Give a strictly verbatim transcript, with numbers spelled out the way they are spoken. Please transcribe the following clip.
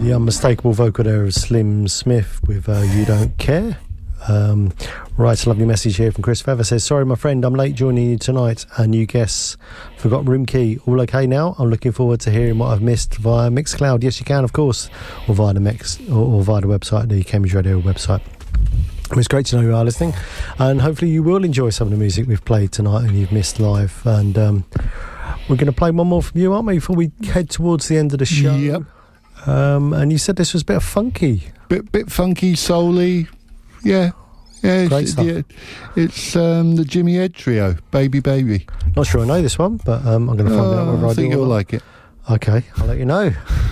The unmistakable vocal there of Slim Smith with uh, You Don't Care. Um, right, a lovely message here from Chris Feather. Says, sorry my friend, I'm late joining you tonight. A new guest, forgot room key. All okay now? I'm looking forward to hearing what I've missed via Mixcloud. Yes you can, of course, or via the Mix, or, or via the website, the Cambridge Radio website. It's great to know you are listening, and hopefully you will enjoy some of the music we've played tonight and you've missed live. And um, we're going to play one more from you, aren't we, before we head towards the end of the show? Yep. Um, and you said this was a bit of funky. Bit bit funky, soul-y. Yeah. Yeah, Great it's, stuff. yeah, it's um, the Jimmy Ed Trio, Baby Baby. Not sure I know this one, but um, I'm going to find oh, out whether I, I think do or you'll not. like it. Okay, I'll let you know.